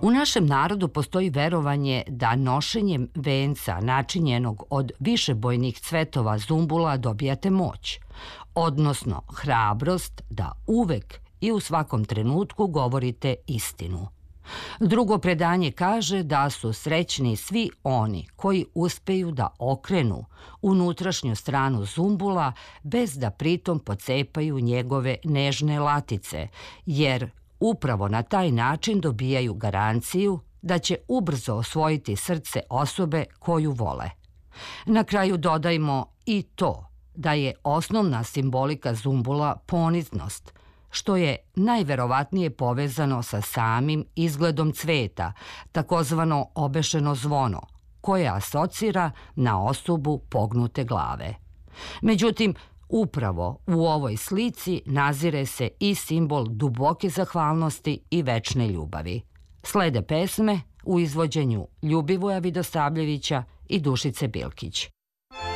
U našem narodu postoji verovanje da nošenjem venca načinjenog od višebojnih cvetova zumbula dobijate moć, odnosno hrabrost da uvek i u svakom trenutku govorite istinu. Drugo predanje kaže da su srećni svi oni koji uspeju da okrenu unutrašnju stranu zumbula bez da pritom pocepaju njegove nežne latice, jer upravo na taj način dobijaju garanciju da će ubrzo osvojiti srce osobe koju vole. Na kraju dodajmo i to da je osnovna simbolika zumbula poniznost, što je najverovatnije povezano sa samim izgledom cveta, takozvano obešeno zvono, koje asocira na osobu pognute glave. Međutim, upravo u ovoj slici nazire se i simbol duboke zahvalnosti i večne ljubavi. Slede pesme u izvođenju Ljubivoja Vidosavljevića i Dušice Bilkić.